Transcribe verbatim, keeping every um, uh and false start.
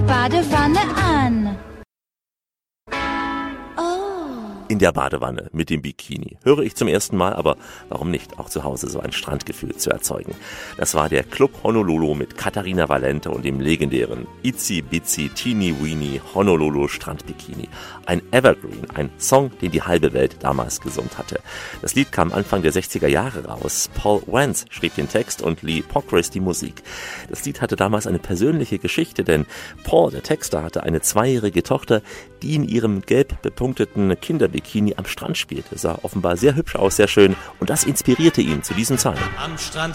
Badewanne an. In der Badewanne mit dem Bikini. Höre ich zum ersten Mal, aber warum nicht auch zu Hause so ein Strandgefühl zu erzeugen? Das war der Club Honolulu mit Katharina Valente und dem legendären Itsy Bitsy Teeny Weeny Honolulu Strandbikini. Ein Evergreen, ein Song, den die halbe Welt damals gesummt hatte. Das Lied kam Anfang der sechziger Jahre raus. Paul Wentz schrieb den Text und Lee Pockris die Musik. Das Lied hatte damals eine persönliche Geschichte, denn Paul, der Texter, hatte eine zweijährige Tochter, die in ihrem gelb bepunkteten Kinderbikini am Strand spielte. Sah offenbar sehr hübsch aus, sehr schön, und das inspirierte ihn zu diesen Zeilen. Am Strand